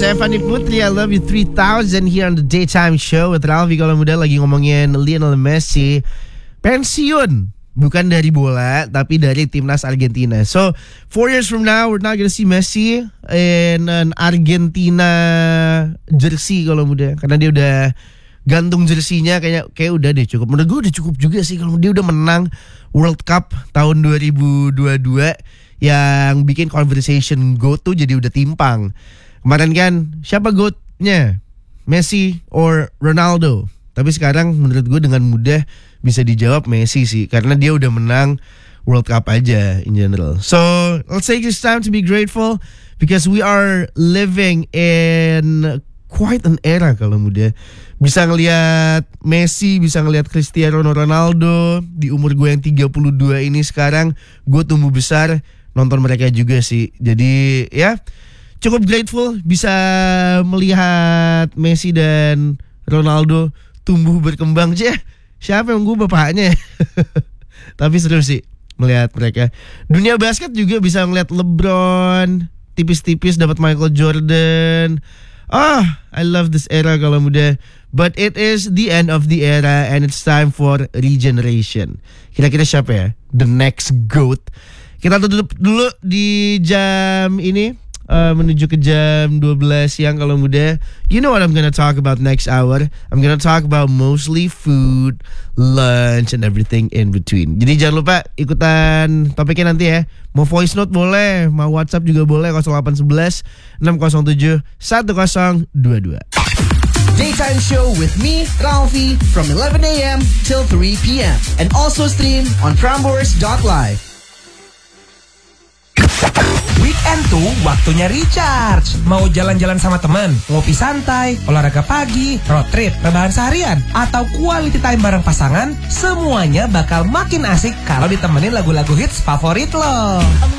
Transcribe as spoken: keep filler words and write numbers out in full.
saya Fanny Putri. I love you three thousand here on the Daytime Show with Ralfi. Kalau muda lagi ngomongin Lionel Messi pensiun, bukan dari bola tapi dari timnas Argentina. So four years from now we're not gonna see Messi in an Argentina jersey kalau muda, karena dia udah gantung jersinya kayak kayak udah deh cukup. Menurut gue udah cukup juga sih kalau dia udah menang World Cup tahun dua ribu dua puluh dua yang bikin conversation GOAT tuh jadi udah timpang. Kemarin kan siapa GOAT-nya? Messi or Ronaldo? Tapi sekarang menurut gue dengan mudah bisa dijawab Messi sih, karena dia udah menang World Cup aja in general. So let's take this time to be grateful because we are living in quite an era kalau muda. Bisa ngelihat Messi, bisa ngelihat Cristiano Ronaldo di umur gue yang tiga puluh dua ini sekarang. Gue tumbuh besar nonton mereka juga sih. Jadi ya cukup grateful bisa melihat Messi dan Ronaldo tumbuh berkembang. Cih, siapa yang gue bapaknya? Tapi seru sih melihat mereka. Dunia basket juga bisa ngelihat LeBron tipis-tipis dapat Michael Jordan. Ah, oh, I love this era kalau muda. But it is the end of the era and it's time for regeneration. Kira-kira siapa ya the next GOAT? Kita tutup dulu di jam ini uh, menuju ke jam dua belas siang kalau muda. You know what I'm gonna talk about next hour? I'm gonna talk about mostly food, lunch, and everything in between. Jadi jangan lupa ikutan topiknya nanti ya. Mau voice note boleh, mau WhatsApp juga boleh. nol delapan satu satu enam nol tujuh satu nol dua dua. Daytime Show with me, Ralfi, from eleven a.m. till three p.m. And also stream on Prambors dot live. Weekend tuh waktunya recharge. Mau jalan-jalan sama teman, ngopi santai, olahraga pagi, road trip, rebahan seharian, atau quality time bareng pasangan, semuanya bakal makin asik kalau ditemenin lagu-lagu hits favorit lo.